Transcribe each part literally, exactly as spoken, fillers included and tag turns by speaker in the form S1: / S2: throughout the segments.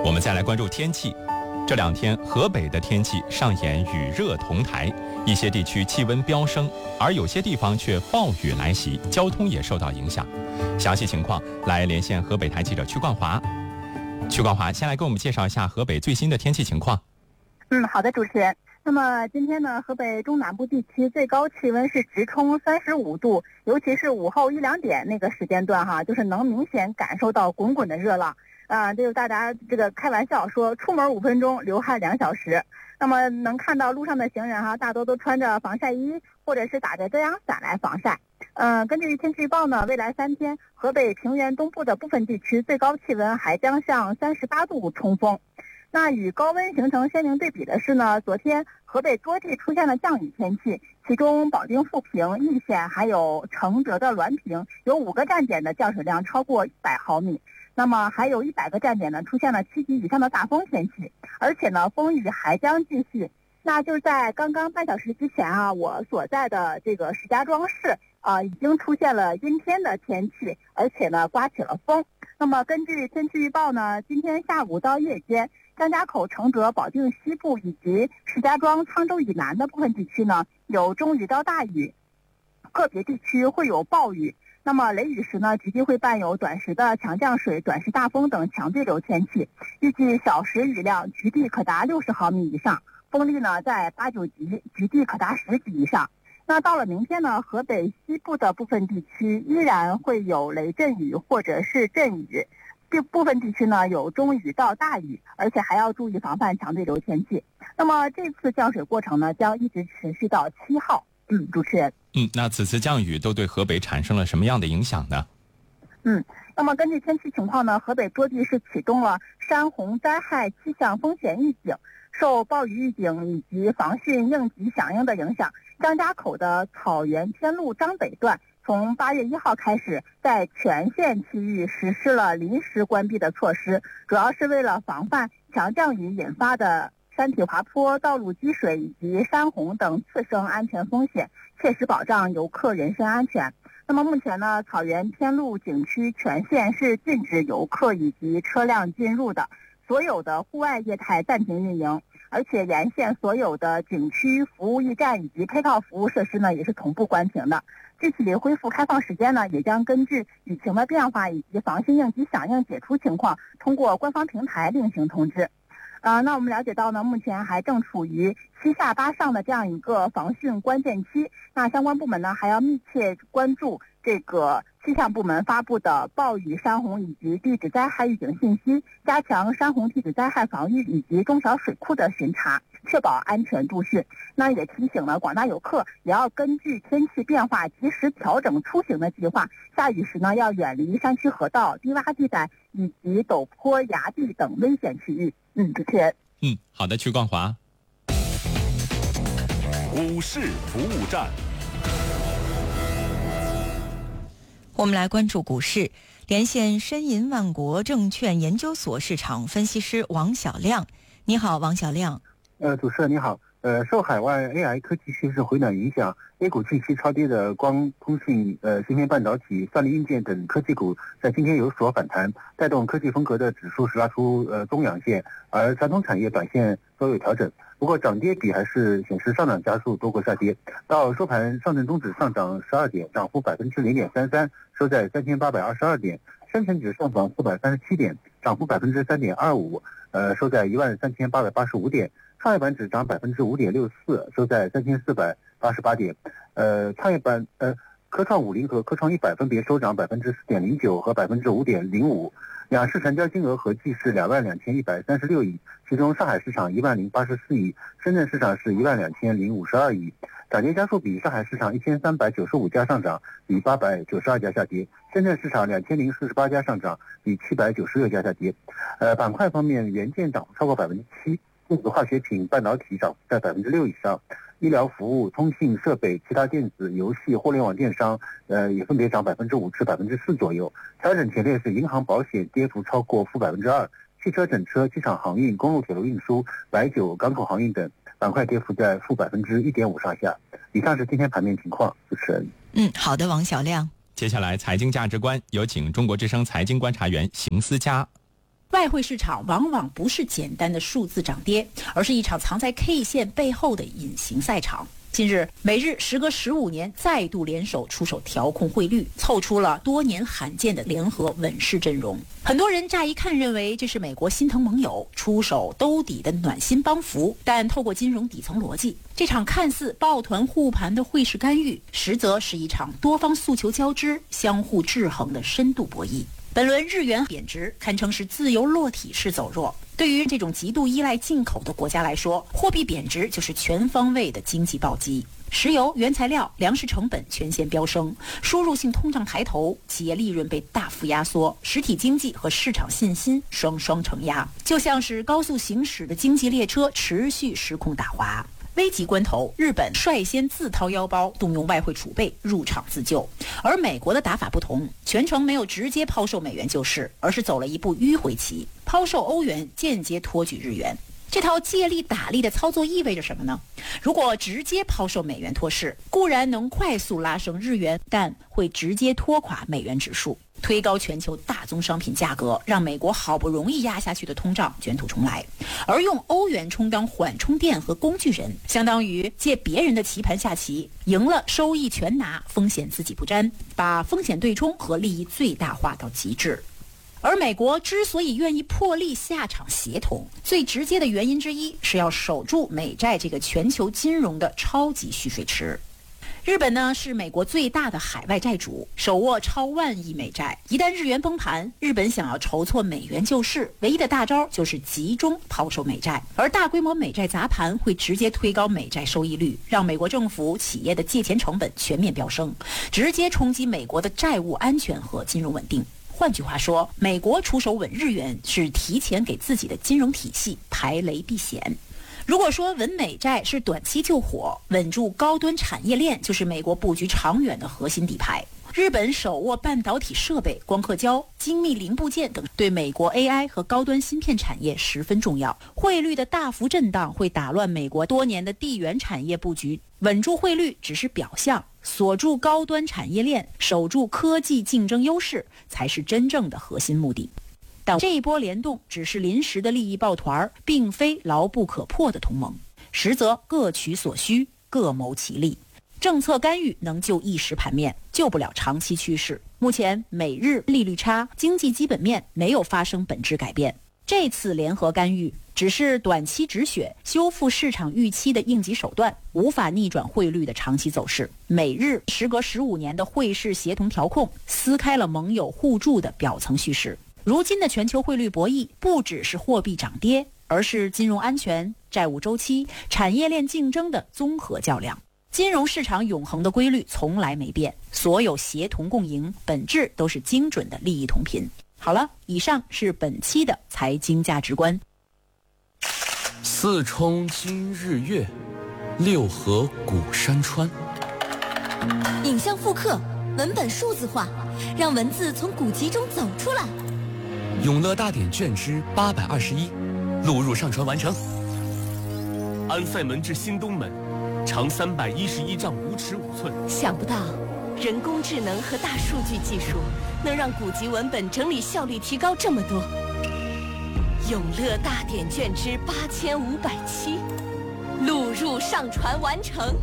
S1: 我们再来关注天气。这两天河北的天气上演雨热同台，一些地区气温飙升，而有些地方却暴雨来袭，交通也受到影响。详细情况来连线河北台记者曲冠华。曲冠华，先来给我们介绍一下河北最新的天气情况。
S2: 嗯，好的，主持人。那么今天呢，河北中南部地区最高气温是直冲三十五度，尤其是午后一两点那个时间段哈，就是能明显感受到滚滚的热浪。啊、呃，就是大家这个开玩笑说，出门五分钟，流汗两小时。那么能看到路上的行人哈，大多都穿着防晒衣，或者是打着遮阳伞来防晒。嗯、呃，根据天气预报呢，未来三天，河北平原东部的部分地区最高气温还将向三十八度冲锋。那与高温形成鲜明对比的是呢，昨天河北多地出现了降雨天气，其中保定富平、易县还有承德的滦平有五个站点的降水量超过一百毫米。那么还有一百个站点呢出现了七级以上的大风天气，而且呢风雨还将继续。那就是在刚刚半小时之前啊，我所在的这个石家庄市啊、呃、已经出现了阴天的天气，而且呢刮起了风。那么根据天气预报呢，今天下午到夜间，张家口、承德、保定西部以及石家庄、沧州以南的部分地区呢有中雨到大雨，个别地区会有暴雨。那么雷雨时呢，局地会伴有短时的强降水、短时大风等强对流天气，预计小时雨量局地可达六十毫米以上，风力呢在八九级，局地可达十级以上。那到了明天呢，河北西部的部分地区依然会有雷阵雨或者是阵雨，部分地区呢有中雨到大雨，而且还要注意防范强对流天气。那么这次降水过程呢，将一直持续到七号。嗯，主持人。
S1: 嗯，那此次降雨都对河北产生了什么样的影响呢？
S2: 嗯，那么根据天气情况呢，河北多地是启动了山洪灾害气象风险预警，受暴雨预警以及防汛应急响应的影响，张家口的草原天路张北段从八月一号开始，在全县区域实施了临时关闭的措施，主要是为了防范强降雨引发的山体滑坡、道路积水以及山洪等次生安全风险，切实保障游客人身安全。那么目前呢，草原天路景区全线是禁止游客以及车辆进入的，所有的户外业态暂停运营，而且沿线所有的景区服务驿站以及配套服务设施呢也是同步关停的。具体恢复开放时间呢，也将根据雨情的变化以及防汛应急响应解除情况，通过官方平台另行通知。呃，那我们了解到呢，目前还正处于七下八上的这样一个防汛关键期。那相关部门呢，还要密切关注这个气象部门发布的暴雨、山洪以及地质灾害预警信息，加强山洪地质灾害防御以及中小水库的巡查，确保安全度汛。那也提醒了广大游客，也要根据天气变化及时调整出行的计划。下雨时呢，要远离山区河道、低洼地带以及陡坡、崖壁等危险区域。嗯，主持人。
S1: 嗯，好的，曲冠华。
S3: 股市服务站。
S4: 我们来关注股市，连线申银万国证券研究所市场分析师王小亮。你好，王小亮。
S5: 呃，主持人你好。呃，受海外 A I 科技趋势回暖影响 ，A 股近期超跌的光通信、呃芯片半导体、算力硬件等科技股在今天有所反弹，带动科技风格的指数是拉出呃中阳线，而传统产业短线都有调整。不过涨跌比还是显示上涨加速多过下跌。到收盘，上证综指上涨十二点，涨幅百分之零点三三，收在三千八百二十二点；深成指上涨四百三十七点，涨幅百分之三点二五，呃，收在一万三千八百八十五点。创业板指涨百分之五点六四，收在三千四百八十八点。呃，创业板呃，科创五零和科创一百分别收涨百分之四点零九和百分之五点零五。两市成交金额合计是两万两千一百三十六亿，其中上海市场一万零八十四亿，深圳市场是一万两千零五十二亿。涨跌家数比：上海市场一千三百九十五家上涨，比八百九十二家下跌；深圳市场两千零四十八家上涨，比七百九十六家下跌。呃，板块方面，元件涨幅超过百分之七。电子化学品、半导体涨幅在百分之六以上，医疗服务、通信设备、其他电子、游戏、互联网电商，呃，也分别涨百分之五至百分之四左右。调整前列是银行、保险，跌幅超过负百分之二；汽车整车、机场航运、公路铁路运输、白酒、港口航运等板块跌幅在负百分之一点五上下。以上是今天盘面情况，主持人。
S4: 嗯，好的，王小亮。
S1: 接下来财经价值观，有请中国之声财经观察员邢思佳。
S6: 外汇市场往往不是简单的数字涨跌，而是一场藏在 K 线背后的隐形赛场。近日，美日时隔十五年再度联手出手调控汇率，凑出了多年罕见的联合稳市阵容。很多人乍一看认为这是美国心疼盟友出手兜底的暖心帮扶，但透过金融底层逻辑，这场看似抱团护盘的汇市干预，实则是一场多方诉求交织、相互制衡的深度博弈。本轮日元贬值堪称是自由落体式走弱。对于这种极度依赖进口的国家来说，货币贬值就是全方位的经济暴击。石油、原材料、粮食成本全线飙升，输入性通胀抬头，企业利润被大幅压缩，实体经济和市场信心双双承压，就像是高速行驶的经济列车持续失控打滑。危急关头，日本率先自掏腰包，动用外汇储备入场自救。而美国的打法不同，全程没有直接抛售美元救市，而是走了一步迂回棋，抛售欧元，间接托举日元。这套借力打力的操作意味着什么呢？如果直接抛售美元托市，固然能快速拉升日元，但会直接拖垮美元指数，推高全球大宗商品价格，让美国好不容易压下去的通胀卷土重来。而用欧元充当缓冲垫和工具人，相当于借别人的棋盘下棋，赢了收益全拿，风险自己不沾，把风险对冲和利益最大化到极致。而美国之所以愿意破例下场协同，最直接的原因之一是要守住美债这个全球金融的超级蓄水池。日本呢是美国最大的海外债主，手握超万亿美债。一旦日元崩盘，日本想要筹措美元救市，唯一的大招就是集中抛售美债。而大规模美债砸盘会直接推高美债收益率，让美国政府企业的借钱成本全面飙升，直接冲击美国的债务安全和金融稳定。换句话说，美国出手稳日元是提前给自己的金融体系排雷避险。如果说稳美债是短期救火，稳住高端产业链就是美国布局长远的核心底牌。日本手握半导体设备、光刻胶、精密零部件等，对美国 A I 和高端芯片产业十分重要。汇率的大幅震荡会打乱美国多年的地缘产业布局，稳住汇率只是表象，锁住高端产业链，守住科技竞争优势，才是真正的核心目的。但这一波联动只是临时的利益抱团，并非牢不可破的同盟，实则各取所需，各谋其利。政策干预能救一时盘面，救不了长期趋势。目前美日利率差，经济基本面没有发生本质改变。这次联合干预只是短期止血、修复市场预期的应急手段，无法逆转汇率的长期走势。美日时隔十五年的汇市协同调控，撕开了盟友互助的表层叙事。如今的全球汇率博弈，不只是货币涨跌，而是金融安全、债务周期、产业链竞争的综合较量。金融市场永恒的规律从来没变，所有协同共赢，本质都是精准的利益同频。好了，以上是本期的财经价值观。
S7: 四冲今日月，六合古山川。
S8: 影像复刻，文本数字化，让文字从古籍中走出来。
S7: 永乐大典卷之八百二十一，录入上传完成。
S3: 安塞门至新东门，长三百一十一丈五尺五寸。
S9: 想不到，人工智能和大数据技术能让古籍文本整理效率提高这么多。永乐大典卷之八千五百七，录入上传完成。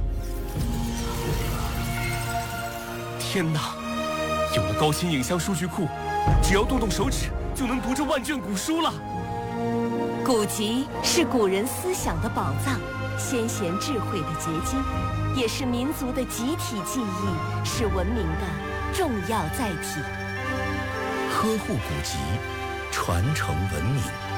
S3: 天哪！有了高清影像数据库，只要动动手指就能读这万卷古书了。
S9: 古籍是古人思想的宝藏，先贤智慧的结晶，也是民族的集体记忆，是文明的重要载体。
S10: 呵护古籍，传承文明。